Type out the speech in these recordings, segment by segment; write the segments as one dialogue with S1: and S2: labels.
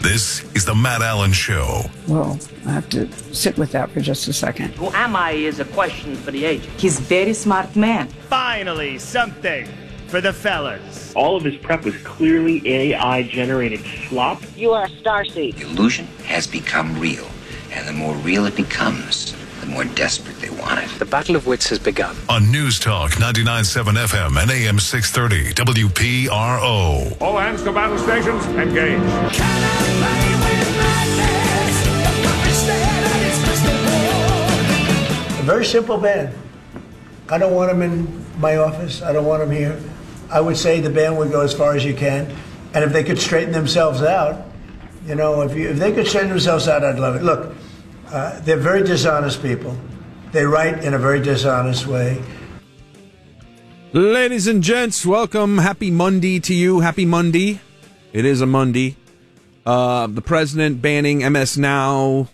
S1: This is the Matt Allen Show.
S2: Well, I have to sit with that for just a second.
S3: Who am I is a question for the agent.
S4: He's a very smart man.
S5: Finally, something for the fellas.
S6: All of his prep was clearly AI-generated slop.
S7: You are a starseed.
S8: The illusion has become real, and the more real it becomes, the more desperate they want it.
S9: The battle of wits has begun.
S1: On News Talk 99.7 FM and AM 630 WPRO.
S10: All hands to battle stations, engage.
S11: A very simple ban. I don't want him in my office. I don't want him here. I would say the ban would go as far as you can. And if they could straighten themselves out, you know, if they could straighten themselves out, I'd love it. Look, they're very dishonest people. They write in a very dishonest way.
S12: Ladies and gents, welcome. Happy Monday to you. Happy Monday. It is a Monday. The president banning MS Now,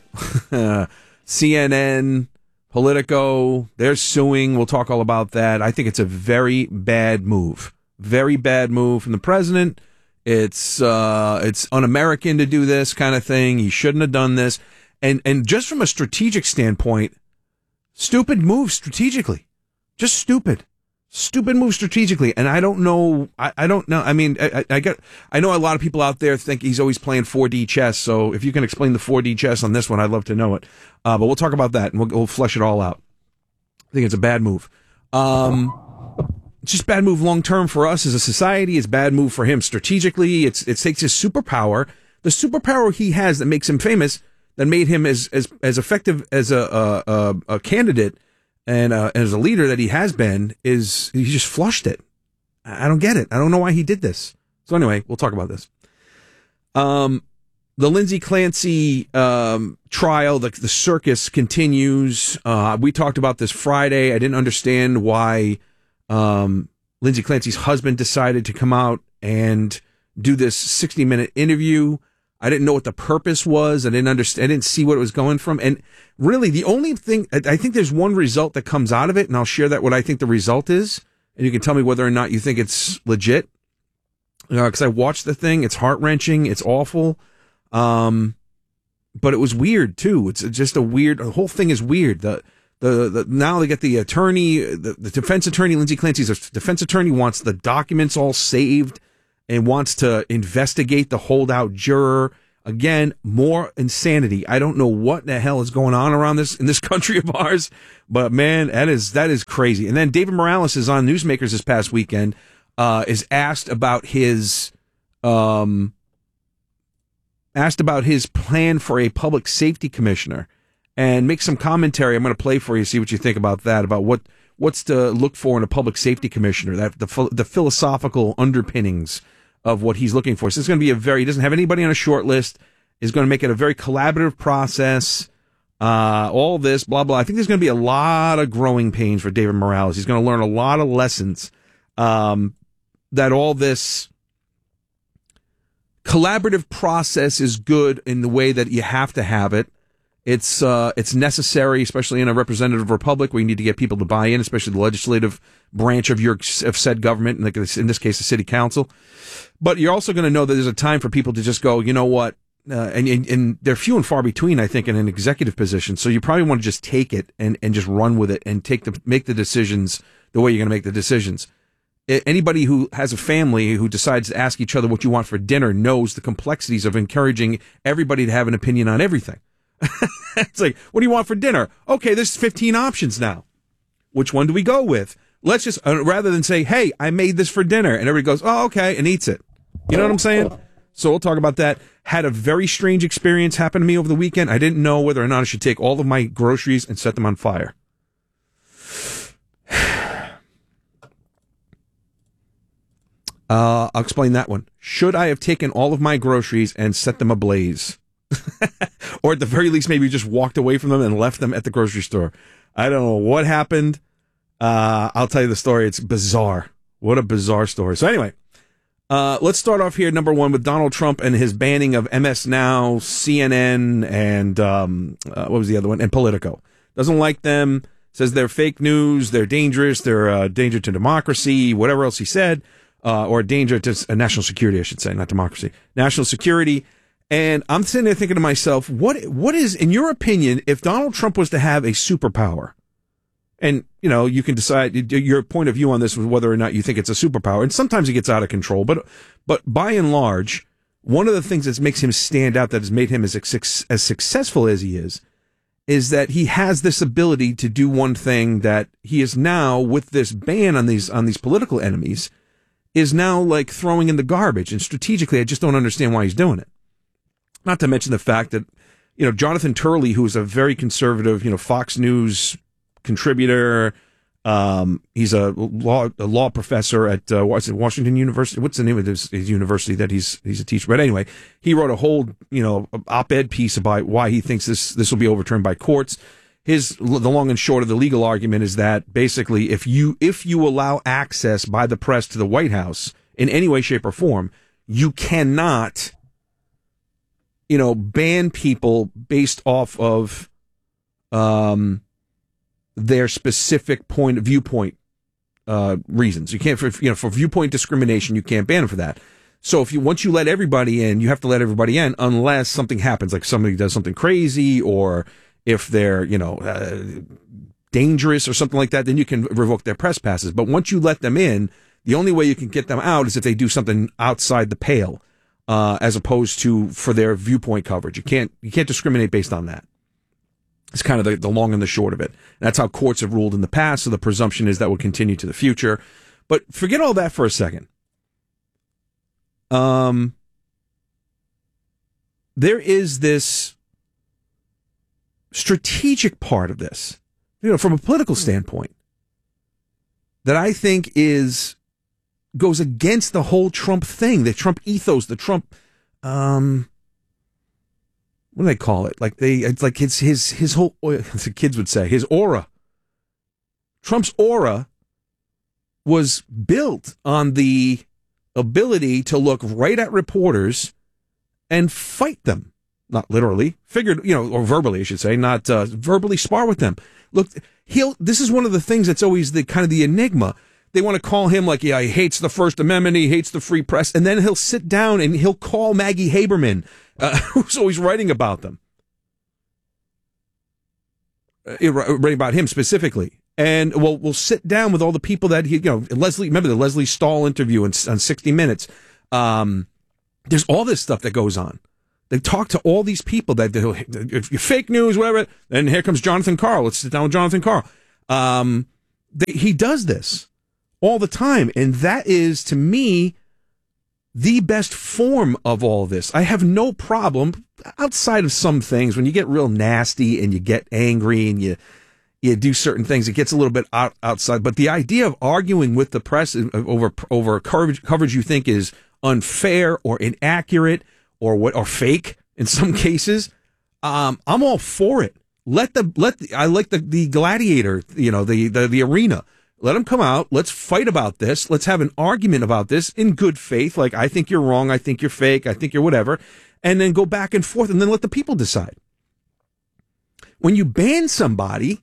S12: CNN, Politico, they're suing. We'll talk all about that. I think it's a very bad move. Very bad move from the president. It's un-American to do this kind of thing. He shouldn't have done this. And just from a strategic standpoint, stupid move strategically. Just stupid. Stupid move strategically. And I don't know. I don't know. I mean, I know a lot of people out there think he's always playing 4D chess. So if you can explain the 4D chess on this one, I'd love to know it. But we'll talk about that and we'll flesh it all out. I think it's a bad move. It's just bad move long term for us as a society. It's bad move for him strategically. It takes his superpower, the superpower he has that makes him famous, that made him as effective as a candidate and as a leader that he has been, is he just flushed it. I don't get it. I don't know why he did this. So anyway, we'll talk about this. The Lindsay Clancy trial, the circus continues. We talked about this Friday. I didn't understand why Lindsay Clancy's husband decided to come out and do this 60-minute interview. I didn't know what the purpose was. I didn't see what it was going from. And really, the only thing, I think there's one result that comes out of it, and I'll share that what I think the result is, and you can tell me whether or not you think it's legit. Because I watched the thing. It's heart-wrenching. It's awful. But it was weird, too. It's just the whole thing is weird. Now they get the attorney, the defense attorney, Lindsay Clancy's defense attorney wants the documents all saved and wants to investigate the holdout juror. Again, more insanity. I don't know what the hell is going on around this in this country of ours, but man, that is crazy. And then David Morales is on Newsmakers this past weekend, is asked about his plan for a public safety commissioner, and make some commentary. I'm going to play for you, see what you think about that, about what's to look for in a public safety commissioner, that the philosophical underpinnings of what he's looking for. So it's going to be he doesn't have anybody on a short list, is going to make it a very collaborative process, all this, blah, blah. I think there's going to be a lot of growing pains for David Morales. He's going to learn a lot of lessons, that all this collaborative process is good in the way that you have to have it. It's necessary, especially in a representative republic where you need to get people to buy in, especially the legislative branch of said government, in this case, the city council. But you're also going to know that there's a time for people to just go, you know what, and they're few and far between, I think, in an executive position. So you probably want to just take it and just run with it and make the decisions the way you're going to make the decisions. Anybody who has a family who decides to ask each other what you want for dinner knows the complexities of encouraging everybody to have an opinion on everything. It's like, what do you want for dinner? Okay, there's 15 options now. Which one do we go with? Let's just, rather than say, hey, I made this for dinner, and everybody goes, oh, okay, and eats it. You know what I'm saying? So we'll talk about that. Had a very strange experience happen to me over the weekend. I didn't know whether or not I should take all of my groceries and set them on fire. I'll explain that one. Should I have taken all of my groceries and set them ablaze? Or at the very least, maybe just walked away from them and left them at the grocery store. I don't know what happened. I'll tell you the story. It's bizarre. What a bizarre story. So anyway, let's start off here, number one, with Donald Trump and his banning of MS Now, CNN, and what was the other one? And Politico. Doesn't like them. Says they're fake news. They're dangerous. They're a danger to democracy, whatever else he said. Or danger to national security, I should say, not democracy. National security. And I'm sitting there thinking to myself, what is, in your opinion, if Donald Trump was to have a superpower, and, you can decide your point of view on this, whether or not you think it's a superpower, and sometimes it gets out of control, but by and large, one of the things that makes him stand out, that has made him as successful as he is that he has this ability to do one thing that he is now, with this ban on these political enemies, is now like throwing in the garbage. And strategically, I just don't understand why he's doing it. Not to mention the fact that, Jonathan Turley, who is a very conservative, Fox News contributor, he's a law professor at Washington University. What's the name of his university that he's a teacher? But anyway, he wrote a whole op-ed piece about why he thinks this will be overturned by courts. The long and short of the legal argument is that basically if you allow access by the press to the White House in any way, shape, or form, you cannot ban people based off of their specific viewpoint reasons. You can't for viewpoint discrimination, you can't ban them for that. So once you let everybody in, you have to let everybody in unless something happens, like somebody does something crazy, or if they're dangerous or something like that, then you can revoke their press passes. But once you let them in, the only way you can get them out is if they do something outside the pale, as opposed to for their viewpoint coverage. You can't discriminate based on that. It's kind of the long and the short of it. That's how courts have ruled in the past, so the presumption is that will continue to the future. But forget all that for a second. There is this strategic part of this, from a political standpoint, that I think goes against the whole Trump thing, the Trump ethos, the Trump, what do they call it? It's like his whole, the kids would say, his aura. Trump's aura was built on the ability to look right at reporters and fight them. Not literally, or verbally, I should say, not verbally spar with them. Look, this is one of the things that's always the kind of the enigma. They want to call him he hates the First Amendment, he hates the free press, and then he'll sit down and he'll call Maggie Haberman, who's always writing about them, writing about him specifically. And we'll sit down with all the people that remember the Leslie Stahl interview on 60 Minutes. There's all this stuff that goes on. They talk to all these people that if you're fake news, whatever, then here comes Jonathan Karl. Let's sit down with Jonathan Karl. He does this all the time. And that is, to me, the best form of all this. I have no problem, outside of some things, when you get real nasty and you get angry and you do certain things, it gets a little bit outside. But the idea of arguing with the press over coverage you think is unfair or inaccurate or fake in some cases, I'm all for it. I like the gladiator, the arena. Let them come out. Let's fight about this. Let's have an argument about this in good faith. Like, I think you're wrong. I think you're fake. I think you're whatever. And then go back and forth and then let the people decide. When you ban somebody,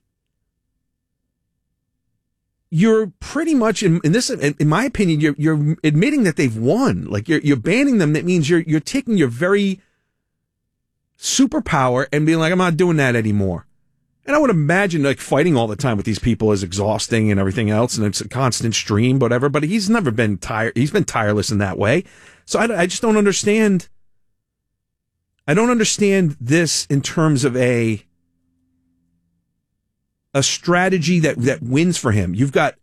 S12: you're pretty much in my opinion, you're admitting that they've won. Like, you're banning them. That means you're taking your very superpower and being like, I'm not doing that anymore. And I would imagine fighting all the time with these people is exhausting and everything else, and it's a constant stream, whatever. But he's never been tired. He's been tireless in that way. So I just don't understand. I don't understand this in terms of a strategy that wins for him. You've got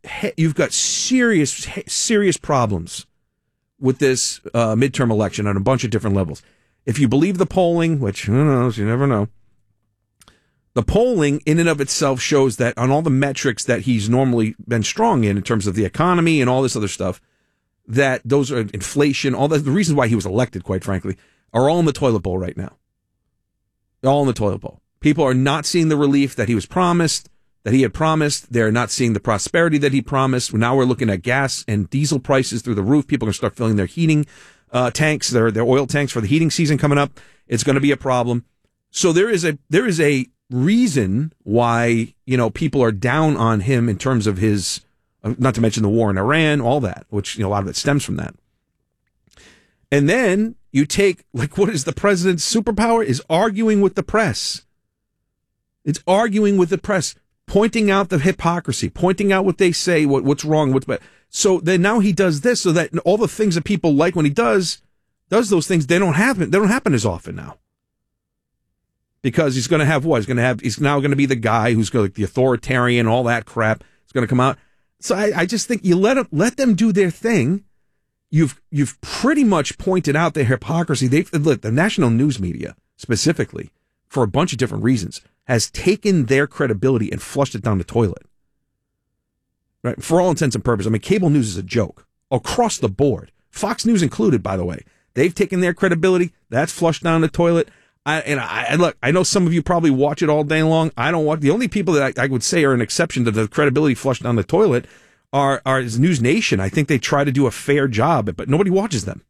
S12: serious problems with this midterm election on a bunch of different levels. If you believe the polling, which who knows, you never know. The polling in and of itself shows that on all the metrics that he's normally been strong in terms of the economy and all this other stuff, that those are inflation, all the reasons why he was elected, quite frankly, are all in the toilet bowl right now. All in the toilet bowl. People are not seeing the relief that he had promised. They're not seeing the prosperity that he promised. Now we're looking at gas and diesel prices through the roof. People are going to start filling their heating tanks, their oil tanks for the heating season coming up. It's going to be a problem. So there is a reason why, people are down on him in terms of his, not to mention the war in Iran, all that, which, a lot of it stems from that. And then You take, like, what is the president's superpower? Is arguing with the press. It's arguing with the press, pointing out the hypocrisy, pointing out what they say, what's wrong. So then now he does this so that all the things that people like when he does those things, they don't happen as often now. Because he's going to have what? He's now going to be the guy who's going to, like, the authoritarian, all that crap. It's going to come out. So I just think you let them do their thing. You've pretty much pointed out their hypocrisy. Look, the national news media specifically, for a bunch of different reasons, has taken their credibility and flushed it down the toilet. Right? For all intents and purposes. I mean, cable news is a joke across the board. Fox News included, by the way. They've taken their credibility. That's flushed down the toilet. Look, I know some of you probably watch it all day long. I don't watch. The only people that I would say are an exception to the credibility flushed down the toilet are News Nation. I think they try to do a fair job, but nobody watches them.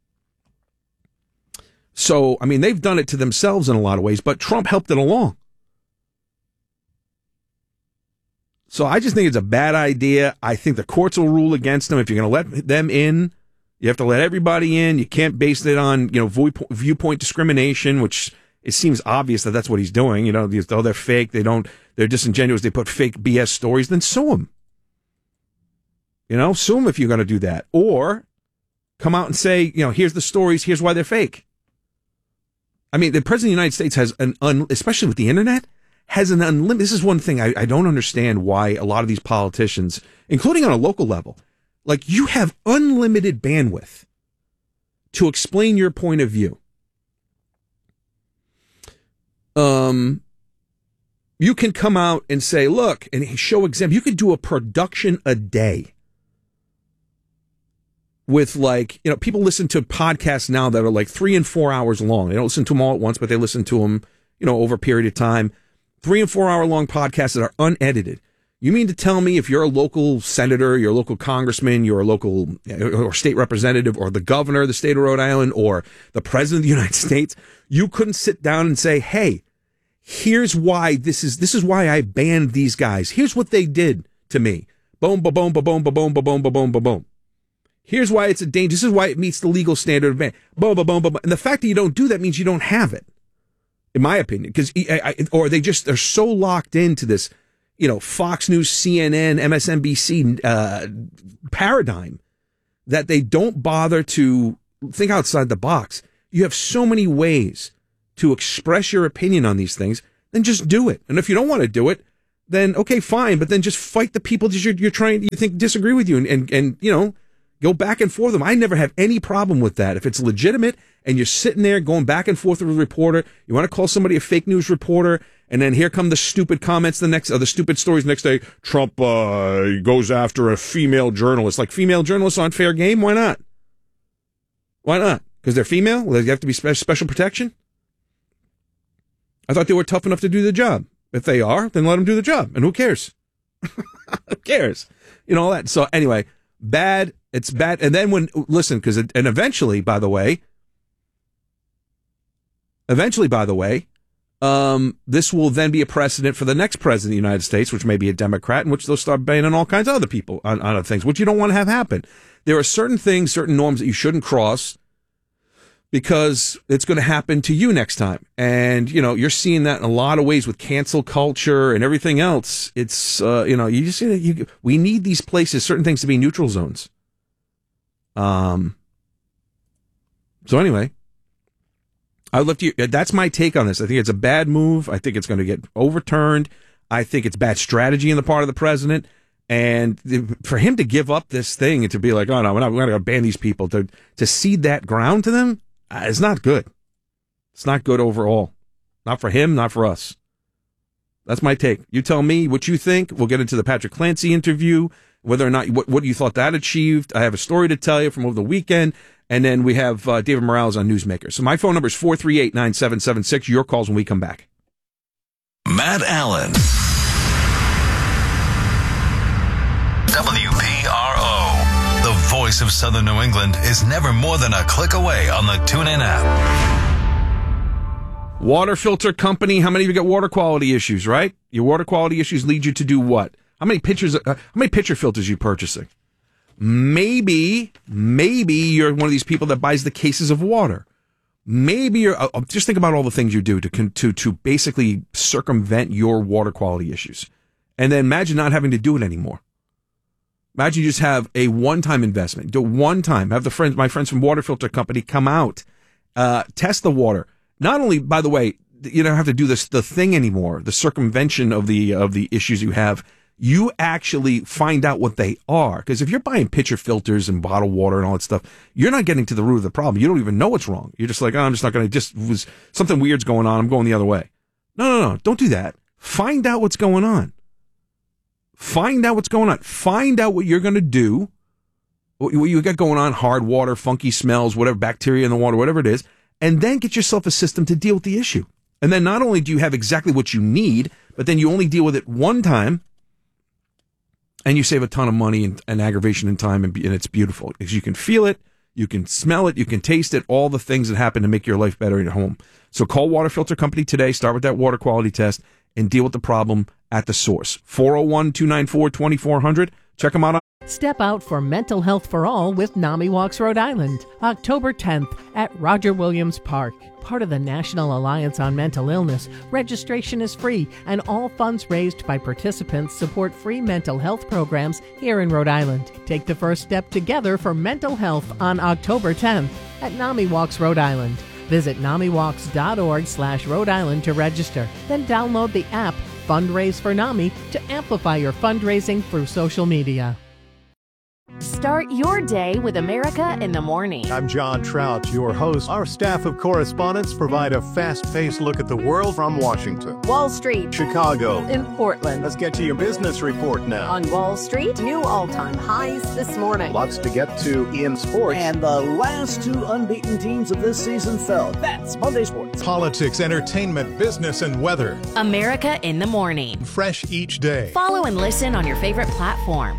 S12: So, I mean, they've done it to themselves in a lot of ways, but Trump helped it along. So I just think it's a bad idea. I think the courts will rule against them. If you're going to let them in, you have to let everybody in. You can't base it on, viewpoint discrimination, which it seems obvious that that's what he's doing. They're fake. They're disingenuous. They put fake BS stories. Then sue them. Sue them if you're going to do that. Or come out and say, here's the stories. Here's why they're fake. I mean, the president of the United States has especially with the internet, has an unlimited. This is one thing I don't understand why a lot of these politicians, including on a local level, like, you have unlimited bandwidth to explain your point of view. You can come out and say, look, and show example. You could do a production a day with, like, people listen to podcasts now that are like 3 and 4 hours long. They don't listen to them all at once, but they listen to them, over a period of time. 3 and 4 hour long podcasts that are unedited. You mean to tell me if you're a local senator, you're a local congressman, you're a local or state representative, or the governor of the state of Rhode Island, or the president of the United States, you couldn't sit down and say, hey, here's why this is why I banned these guys. Here's what they did to me. Boom, ba boom, ba boom, ba boom, ba boom, ba boom, ba boom. Here's why it's a danger. This is why it meets the legal standard of ban. Boom, ba boom, ba boom. And the fact that you don't do that means you don't have it, in my opinion, because or they're so locked into this, Fox News, CNN, MSNBC paradigm that they don't bother to think outside the box. You have so many ways to express your opinion on these things, then just do it. And if you don't want to do it, then okay, fine, but then just fight the people that you think disagree with you and go back and forth with them. I never have any problem with that. If it's legitimate and you're sitting there going back and forth with a reporter, you want to call somebody a fake news reporter, and then here come the stupid comments the stupid stories the next day. Trump goes after a female journalist. Like, female journalists aren't fair game? Why not? Why not? Because they're female? Well, they have to be special protection? I thought they were tough enough to do the job. If they are, then let them do the job. And who cares? Who cares? All that. So anyway, bad. It's bad. And then eventually, by the way, this will then be a precedent for the next president of the United States, which may be a Democrat, in which they'll start banning all kinds of other people on other things, which you don't want to have happen. There are certain things, certain norms that you shouldn't cross because it's going to happen to you next time. And, you're seeing that in a lot of ways with cancel culture and everything else. It's, you just we need these places, certain things, to be neutral zones. So anyway, I looked at you. That's my take on this. I think it's a bad move. I think it's going to get overturned. I think it's bad strategy on the part of the president. And for him to give up this thing and to be like, oh no, we're going to ban these people, to cede that ground to them, it's not good. It's not good overall. Not for him, not for us. That's my take. You tell me what you think. We'll get into the Patrick Clancy interview, whether or not what you thought that achieved. I have a story to tell you from over the weekend. And then we have David Morales on Newsmaker. So my phone number is 438-9776. Your calls when we come back.
S1: Matt Allen. WPRO. The voice of Southern New England is never more than a click away on the TuneIn app.
S12: Water filter company. How many of you got water quality issues, right? Your water quality issues lead you to do what? How many pitcher filters are you purchasing? Maybe you're one of these people that buys the cases of water. maybe you're just think about all the things you do to basically circumvent your water quality issues, and then imagine not having to do it anymore. Imagine you just have a one-time investment. Do it one time. Have my friends from Water Filter Company come out, test the water. Not only, by the way, you don't have to do the thing anymore, the circumvention of the issues you have. You actually find out what they are. Because if you're buying pitcher filters and bottled water and all that stuff, you're not getting to the root of the problem. You don't even know what's wrong. You're just like, I'm just not going to, just was something weird's going on. I'm going the other way. No. Don't do that. Find out what's going on. Find out what's going on. Find out what you're going to do, what you got going on, hard water, funky smells, whatever, bacteria in the water, whatever it is, and then get yourself a system to deal with the issue. And then not only do you have exactly what you need, but then you only deal with it one time, and you save a ton of money and aggravation and time, and it's beautiful because you can feel it, you can smell it, you can taste it, all the things that happen to make your life better in your home. So call Water Filter Company today, start with that water quality test, and deal with the problem at the source. 401-294-2400. Check them out.
S4: Step out for mental health for all with NAMI Walks Rhode Island, October 10th at Roger Williams Park. Part of the National Alliance on Mental Illness, registration is free, and all funds raised by participants support free mental health programs here in Rhode Island. Take the first step together for mental health on October 10th at NAMI Walks Rhode Island. Visit NAMIWalks.org/Rhode Island to register. Then download the app Fundraise for NAMI to amplify your fundraising through social media.
S7: Start your day with America in the Morning.
S9: I'm John Trout, your host. Our staff of correspondents provide a fast-paced look at the world from Washington,
S7: Wall Street,
S9: Chicago,
S7: in Portland.
S9: Let's get to your business report now.
S7: On Wall Street, new all-time highs this morning.
S9: Lots to get to in sports.
S13: And the last two unbeaten teams of this season fell. That's Monday Sports.
S9: Politics, entertainment, business, and weather.
S7: America in the Morning.
S9: Fresh each day.
S7: Follow and listen on your favorite platform.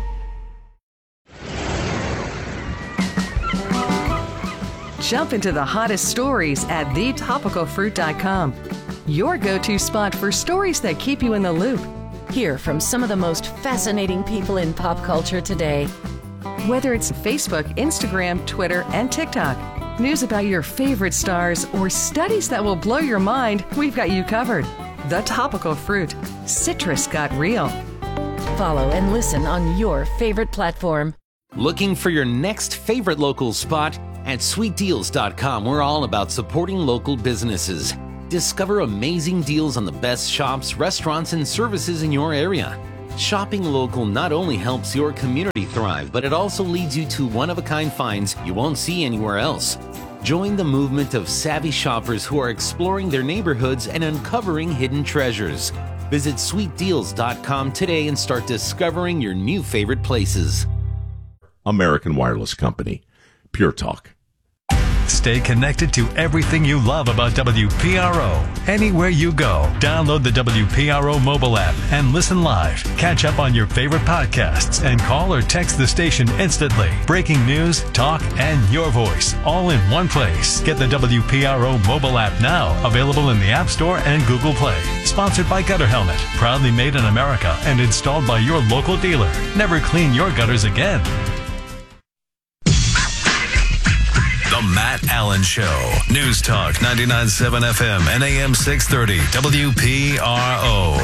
S14: Jump into the hottest stories at thetopicalfruit.com. Your go-to spot for stories that keep you in the loop.
S7: Hear from some of the most fascinating people in pop culture today.
S14: Whether it's Facebook, Instagram, Twitter, and TikTok, news about your favorite stars, or studies that will blow your mind, we've got you covered. The Topical Fruit. Citrus got real.
S7: Follow and listen on your favorite platform.
S15: Looking for your next favorite local spot? At sweetdeals.com, we're all about supporting local businesses. Discover amazing deals on the best shops, restaurants, and services in your area. Shopping local not only helps your community thrive, but it also leads you to one-of-a-kind finds you won't see anywhere else. Join the movement of savvy shoppers who are exploring their neighborhoods and uncovering hidden treasures. Visit sweetdeals.com today and start discovering your new favorite places.
S16: American Wireless Company. Pure Talk.
S1: Stay connected to everything you love about WPRO. Anywhere you go, download the WPRO mobile app and listen live. Catch up on your favorite podcasts and call or text the station instantly. Breaking news, talk, and your voice all in one place. Get the WPRO mobile app now, available in the App Store and Google Play. Sponsored by Gutter Helmet, proudly made in America and installed by your local dealer. Never clean your gutters again. The Matt Allen Show. News Talk 99.7 FM and AM 630 WPRO.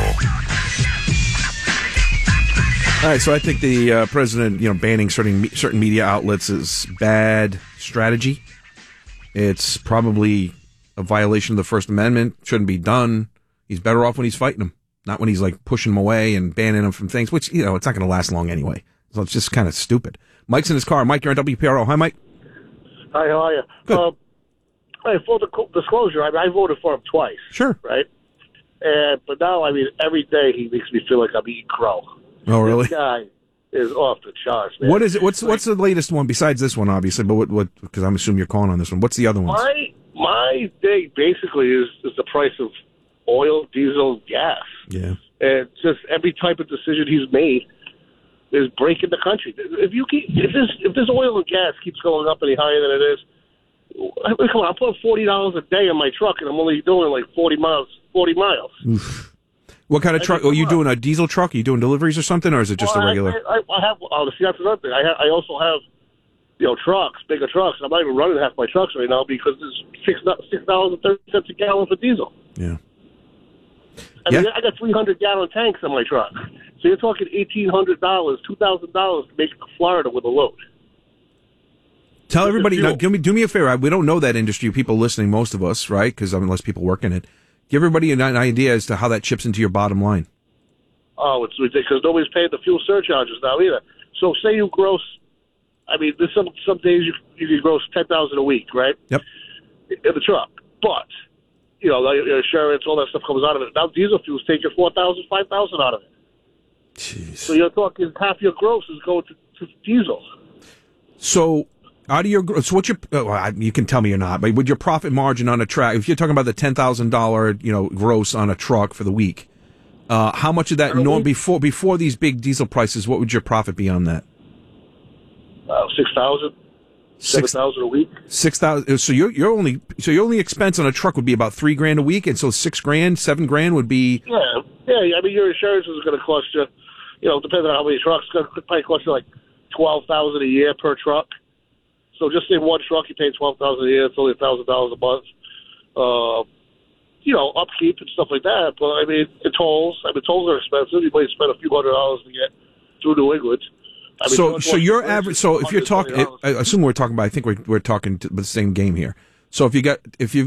S12: All right, so I think the president, banning certain media outlets is bad strategy. It's probably a violation of the First Amendment. Shouldn't be done. He's better off when he's fighting them, not when he's like pushing them away and banning them from things, which, it's not going to last long anyway. So it's just kind of stupid. Mike's in his car. Mike, you're on WPRO. Hi, Mike.
S17: Hi, how are you?
S12: Good.
S17: Full disclosure, I voted for him twice.
S12: Sure.
S17: Right? But now, every day he makes me feel like I'm eating crow.
S12: Oh, really?
S17: This guy is off the charts, man.
S12: What is it? What's the latest one besides this one, obviously? But what? Because I'm assuming you're calling on this one. What's the other one?
S17: My thing basically is the price of oil, diesel, gas.
S12: Yeah.
S17: And just every type of decision he's made is breaking the country. If this oil and gas keeps going up any higher than it is, come on, I'm putting $40 a day in my truck, and I'm only doing like 40 miles.
S12: Oof. What kind of truck? Are you doing a diesel truck? Are you doing deliveries or something, or is it just a regular?
S17: I have. See, that's another thing. I also have trucks, bigger trucks. I'm not even running half my trucks right now because there's $6.30 a gallon for diesel.
S12: Yeah.
S17: I mean, I got 300-gallon tanks on my truck. So you're talking $1,800, $2,000 to make it to Florida with a load.
S12: Tell everybody, now, do me a favor. We don't know that industry, people listening, most of us, right? Because unless people work in it. Give everybody an idea as to how that chips into your bottom line.
S17: Oh, it's ridiculous. Nobody's paying the fuel surcharges now either. So say you gross, I mean, there's some days you can gross $10,000 a week, right?
S12: Yep.
S17: In the truck. But, your insurance, all that stuff comes out of it. Now diesel fuel's taking $4,000, $5,000 out of it.
S12: Jeez.
S17: So you're talking half your gross is going to diesel.
S12: So out of your, so what's your, you can tell me or not, but would your profit margin on a truck, if you're talking about the $10,000, gross on a truck for the week, how much of that, before these big diesel prices, what would your profit be on that?
S17: $6,000, $7,000 a week.
S12: $6,000. So your only expense on a truck would be about $3,000 a week, and so $6,000, $7,000 would be.
S17: Yeah. I mean, your insurance is going to cost you, depending on how many trucks, it's going to probably cost you like $12,000 a year per truck. So just in one truck, you pay $12,000 a year. It's only $1,000 a month. Upkeep and stuff like that. But I mean, tolls are expensive. You might spend a few $100s to get through New England. I mean,
S12: so your average. So if you're talking, I assume we're talking about. I think we're talking to the same game here. So if you've got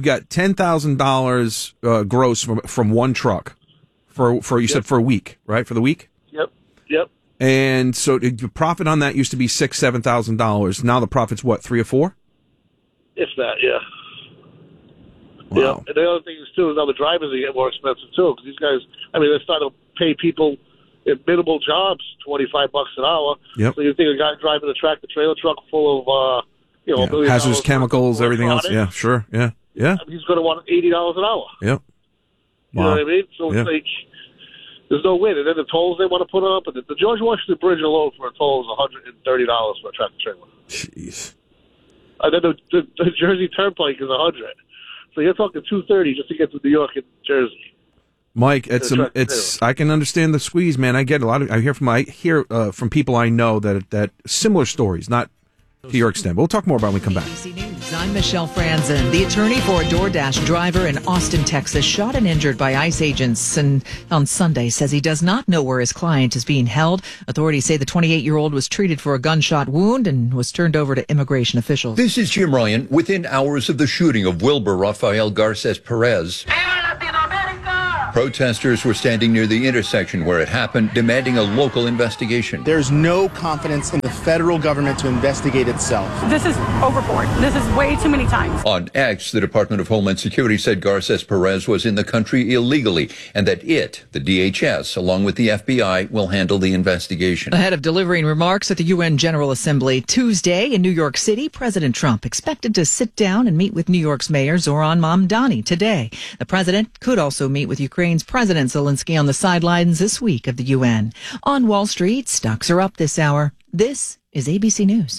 S12: $10,000 gross from one truck for you said for a week, right? For the week.
S17: Yep.
S12: And so the profit on that used to be $6,000-$7,000. Now the profit's what, 3 or 4?
S17: If that, yeah.
S12: Wow.
S17: Yeah. And the other thing is too is now the drivers are getting more expensive too because these guys. I mean, they're starting to pay people in minimal jobs $25 an hour.
S12: Yep.
S17: So you think a guy driving a tractor-trailer truck full of $1 billion
S12: hazardous chemicals, everything else. Yeah, sure. Yeah.
S17: I mean, he's going to want $80 an hour.
S12: Yep.
S17: You know what I mean? So it's like there's no win. And then the tolls they want to put up, and the George Washington Bridge alone for a toll is $130 for a tractor-trailer.
S12: Jeez.
S17: And then the Jersey Turnpike is $100. So you're talking $230 just to get to New York and Jersey.
S12: Mike, it's I can understand the squeeze, man. I get a lot of. I hear from people I know that similar stories, not to your extent. But we'll talk more about it when we come back.
S18: ABC News. I'm Michelle Franzen. The attorney for a DoorDash driver in Austin, Texas, shot and injured by ICE agents on Sunday, says he does not know where his client is being held. Authorities say the 28-year-old was treated for a gunshot wound and was turned over to immigration officials.
S19: This is Jim Ryan. Within hours of the shooting of Wilbur Rafael Garces Perez, protesters were standing near the intersection where it happened, demanding a local investigation.
S20: There's no confidence in the federal government to investigate itself.
S21: This is overboard. This is way too many times.
S19: On X, the Department of Homeland Security said Garces Perez was in the country illegally and that the DHS, along with the FBI, will handle the investigation.
S18: Ahead of delivering remarks at the UN General Assembly Tuesday in New York City, President Trump expected to sit down and meet with New York's Mayor Zoran Mamdani today. The president could also meet with Ukraine's President Zelensky on the sidelines this week of the UN. On Wall Street, stocks are up this hour. This is ABC News.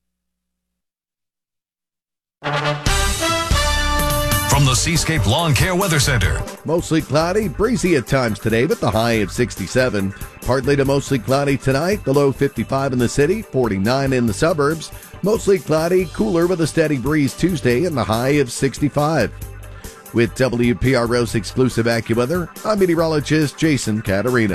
S1: From the Seascape Lawn Care Weather Center.
S22: Mostly cloudy, breezy at times today, but the high of 67. Partly to mostly cloudy tonight, the low 55 in the city, 49 in the suburbs. Mostly cloudy, cooler with a steady breeze Tuesday and the high of 65. With WPRO's exclusive AccuWeather, I'm meteorologist Jason Caterina.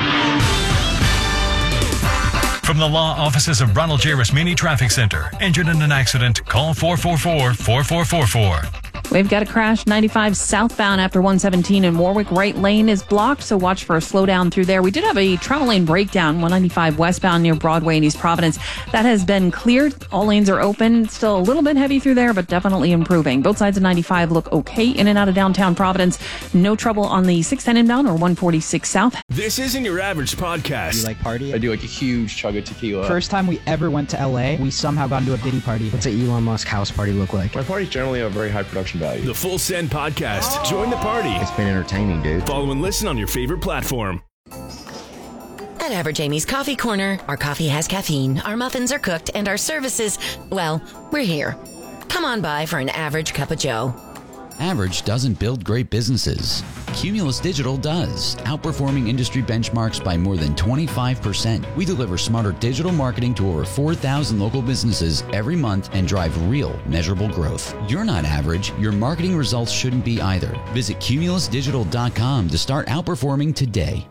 S1: From the law offices of Ronald J. Rasmini Traffic Center. Injured in an accident? Call 444-4444.
S23: We've got a crash 95 southbound after 117 in Warwick. Right lane is blocked, so watch for a slowdown through there. We did have a travel lane breakdown 195 westbound near Broadway in East Providence. That has been cleared. All lanes are open. Still a little bit heavy through there, but definitely improving. Both sides of 95 look okay in and out of downtown Providence. No trouble on the 610 inbound or 146 south.
S24: This isn't your average podcast.
S25: You like party?
S24: I do like a huge chug of tequila.
S25: First time we ever went to LA, we somehow got into a Diddy party. What's an Elon Musk house party look like?
S24: My parties generally have very high production value. The Full Send Podcast. Join the party.
S25: It's been entertaining, dude.
S24: Follow and listen on your favorite platform.
S7: At Average Amy's Coffee Corner, our coffee has caffeine, our muffins are cooked, and our services, well, we're here. Come on by for an average cup of joe.
S26: Average doesn't build great businesses.
S2: Cumulus Digital does, outperforming industry benchmarks by more than 25%. We deliver smarter digital marketing to over 4,000 local businesses every month and drive real, measurable growth. You're not average. Your marketing results shouldn't be either. Visit cumulusdigital.com to start outperforming today.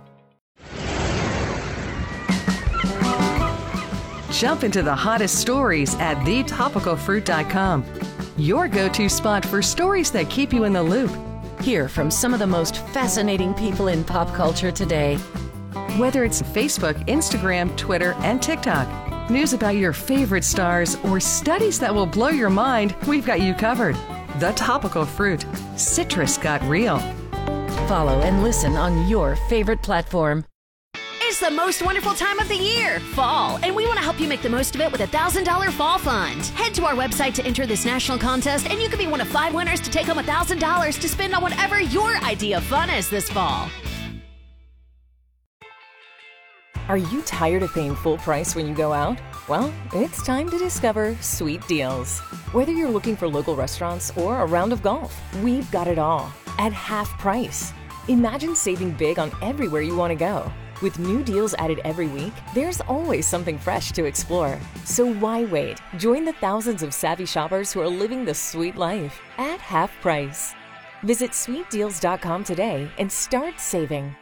S14: Jump into the hottest stories at thetopicalfruit.com. Your go-to spot for stories that keep you in the loop.
S7: Hear from some of the most fascinating people in pop culture today.
S14: Whether it's Facebook, Instagram, Twitter, and TikTok, news about your favorite stars, or studies that will blow your mind, we've got you covered. The Topical Fruit. Citrus got real.
S7: Follow and listen on your favorite platform.
S3: It's the most wonderful time of the year, fall, and we want to help you make the most of it with a $1,000 fall fund. Head to our website to enter this national contest, and you could be one of 5 winners to take home $1,000 to spend on whatever your idea of fun is this fall.
S5: Are you tired of paying full price when you go out? Well, it's time to discover Sweet Deals. Whether you're looking for local restaurants or a round of golf, we've got it all at half price. Imagine saving big on everywhere you want to go. With new deals added every week, there's always something fresh to explore. So why wait? Join the thousands of savvy shoppers who are living the sweet life at half price. Visit sweetdeals.com today and start saving.